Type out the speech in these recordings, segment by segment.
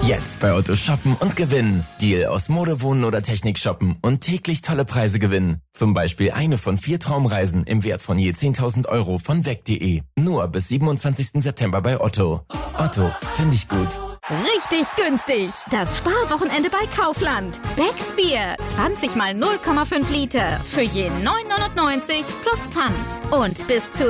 Jetzt bei Otto shoppen und gewinnen. Deal aus Mode, Wohnen oder Technik shoppen und täglich tolle Preise gewinnen. Zum Beispiel eine von 4 Traumreisen im Wert von je 10.000 € von weg.de. Nur bis 27. September bei Otto. Otto, finde ich gut. Richtig günstig. Das Sparwochenende bei Kaufland. Becks Bier. 20 mal 0,5 Liter. Für je 9,99 plus Pfand. Und bis zu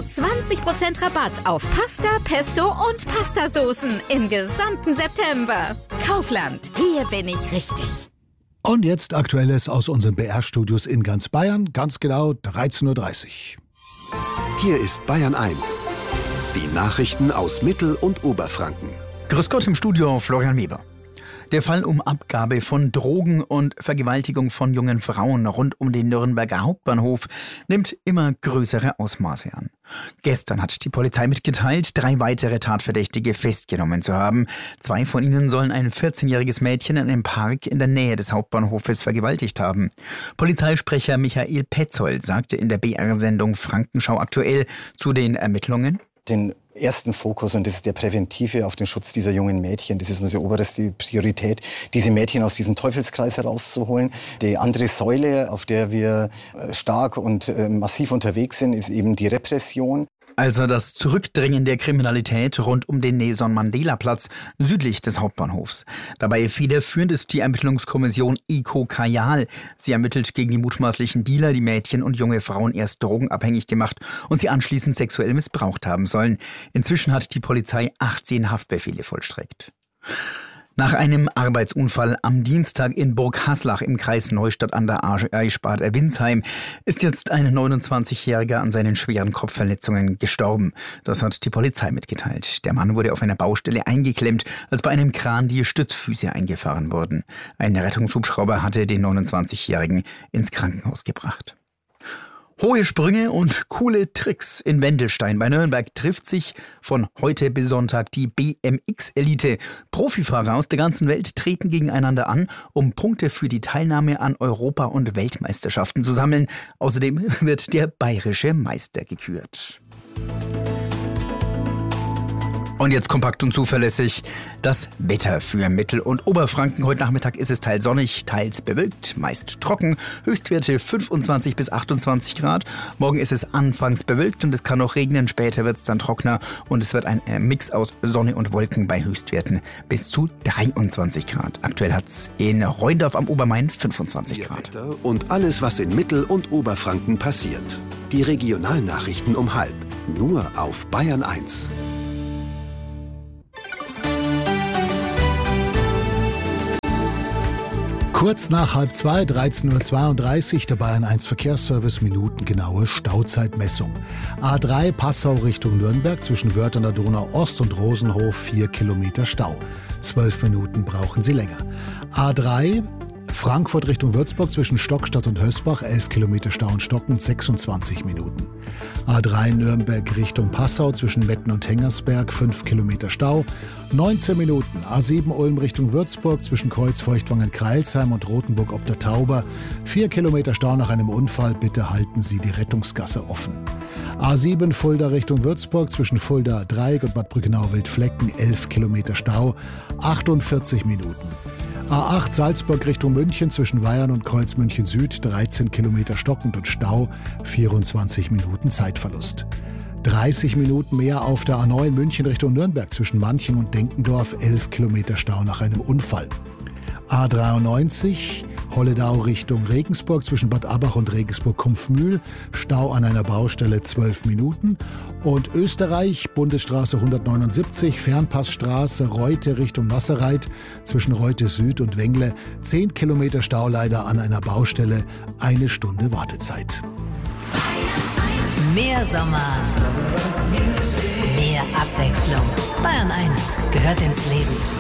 20% Rabatt auf Pasta, Pesto und Pastasoßen im gesamten September. Kaufland. Hier bin ich richtig. Und jetzt Aktuelles aus unseren BR-Studios in ganz Bayern. Ganz genau 13:30 Uhr. Hier ist Bayern 1. Die Nachrichten aus Mittel- und Oberfranken. Grüß Gott im Studio, Florian Weber. Der Fall um Abgabe von Drogen und Vergewaltigung von jungen Frauen rund um den Nürnberger Hauptbahnhof nimmt immer größere Ausmaße an. Gestern hat die Polizei mitgeteilt, 3 weitere Tatverdächtige festgenommen zu haben. 2 von ihnen sollen ein 14-jähriges Mädchen in einem Park in der Nähe des Hauptbahnhofes vergewaltigt haben. Polizeisprecher Michael Petzold sagte in der BR-Sendung Frankenschau aktuell zu den Ermittlungen: Den ersten Fokus, und das ist der präventive, auf den Schutz dieser jungen Mädchen. Das ist unsere oberste Priorität, diese Mädchen aus diesem Teufelskreis herauszuholen. Die andere Säule, auf der wir stark und massiv unterwegs sind, ist eben die Repression. Also das Zurückdrängen der Kriminalität rund um den Nelson-Mandela-Platz südlich des Hauptbahnhofs. Dabei federführend ist die Ermittlungskommission ICO Kajal. Sie ermittelt gegen die mutmaßlichen Dealer, die Mädchen und junge Frauen erst drogenabhängig gemacht und sie anschließend sexuell missbraucht haben sollen. Inzwischen hat die Polizei 18 Haftbefehle vollstreckt. Nach einem Arbeitsunfall am Dienstag in Burghaslach im Kreis Neustadt an der Aisch-Bad Windsheim ist jetzt ein 29-Jähriger an seinen schweren Kopfverletzungen gestorben. Das hat die Polizei mitgeteilt. Der Mann wurde auf einer Baustelle eingeklemmt, als bei einem Kran die Stützfüße eingefahren wurden. Ein Rettungshubschrauber hatte den 29-Jährigen ins Krankenhaus gebracht. Hohe Sprünge und coole Tricks. In Wendelstein bei Nürnberg trifft sich von heute bis Sonntag die BMX-Elite. Profifahrer aus der ganzen Welt treten gegeneinander an, um Punkte für die Teilnahme an Europa- und Weltmeisterschaften zu sammeln. Außerdem wird der bayerische Meister gekürt. Und jetzt kompakt und zuverlässig das Wetter für Mittel- und Oberfranken. Heute Nachmittag ist es teils sonnig, teils bewölkt, meist trocken. Höchstwerte 25 bis 28 Grad. Morgen ist es anfangs bewölkt und es kann noch regnen. Später wird es dann trockener und es wird ein Mix aus Sonne und Wolken bei Höchstwerten bis zu 23 Grad. Aktuell hat es in Rheindorf am Obermain 25 Grad. Wetter und alles, was in Mittel- und Oberfranken passiert. Die Regionalnachrichten um 12:30. Nur auf Bayern 1. Kurz nach 13:30, 13:32 Uhr, der Bayern 1 Verkehrsservice, minutengenaue Stauzeitmessung. A3 Passau Richtung Nürnberg zwischen Wörth an der Donau Ost und Rosenhof 4 Kilometer Stau. 12 Minuten brauchen Sie länger. A3 Frankfurt Richtung Würzburg zwischen Stockstadt und Hösbach 11 Kilometer Stau und Stocken 26 Minuten. A3 Nürnberg Richtung Passau zwischen Metten und Hengersberg 5 Kilometer Stau, 19 Minuten. A7 Ulm Richtung Würzburg zwischen Kreuz Feuchtwangen-Kreilsheim und Rothenburg ob der Tauber 4 Kilometer Stau nach einem Unfall. Bitte halten Sie die Rettungsgasse offen. A7 Fulda Richtung Würzburg zwischen Fulda Dreieck und Bad Brückenau-Wildflecken 11 Kilometer Stau, 48 Minuten. A8 Salzburg Richtung München zwischen Weyern und Kreuz München Süd 13 Kilometer stockend und Stau, 24 Minuten Zeitverlust. 30 Minuten mehr auf der A9 München Richtung Nürnberg zwischen Manching und Denkendorf 11 Kilometer Stau nach einem Unfall. A93 Holledau Richtung Regensburg zwischen Bad Abbach und Regensburg-Kumpfmühl, Stau an einer Baustelle 12 Minuten. Und Österreich, Bundesstraße 179, Fernpassstraße Reute Richtung Nasserreit zwischen Reute Süd und Wengle, 10 Kilometer Stau leider an einer Baustelle, 1 Stunde Wartezeit. Mehr Sommer, mehr Abwechslung. Bayern 1 gehört ins Leben.